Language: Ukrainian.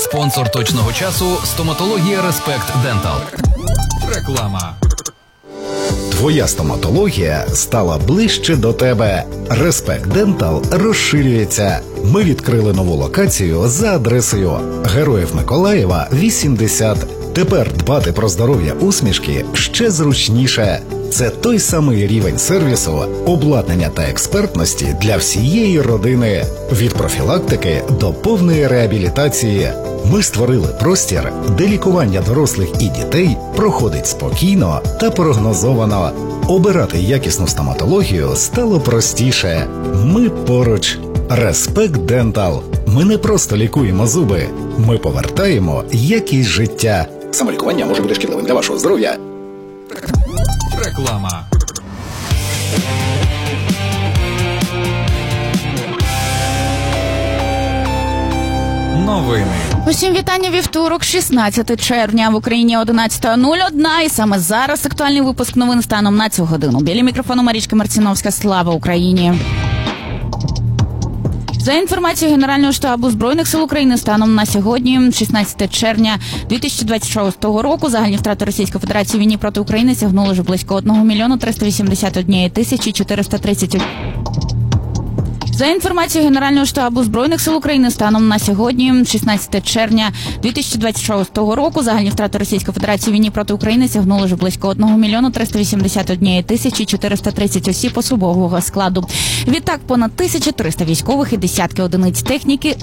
Спонсор точного часу – стоматологія Респект Дентал. Реклама. Твоя стоматологія стала ближче до тебе. Респект Дентал розширюється. Ми відкрили нову локацію за адресою Героїв Миколаєва, 80. Тепер дбати про здоров'я усмішки ще зручніше. Це той самий рівень сервісу, обладнання та експертності для всієї родини. Від профілактики до повної реабілітації. Ми створили простір, де лікування дорослих і дітей проходить спокійно та прогнозовано. Обирати якісну стоматологію стало простіше. Ми поруч. Респект Дентал. Ми не просто лікуємо зуби. Ми повертаємо якість життя. Самолікування може бути шкідливим для вашого здоров'я. Реклама. Новини. Усім вітання, вівторок, 16 червня. В Україні 11:01. І саме зараз актуальний випуск новин станом на цю годину. Біля мікрофону Марічка Марціновська. Слава Україні! За інформацією Генерального штабу Збройних сил України, станом на сьогодні, 16 червня 2026 року, загальні втрати Російської Федерації в війні проти України сягнули вже близько 1 мільйона 381 тисячі 430. За інформацією Генерального штабу Збройних сил України, станом на сьогодні, 16 червня 2026 року, загальні втрати Російської Федерації в війні проти України сягнули вже близько 1 мільйона 381 тисячі 430 осіб особового складу. Відтак, понад 1300 військових і десятки одиниць техніки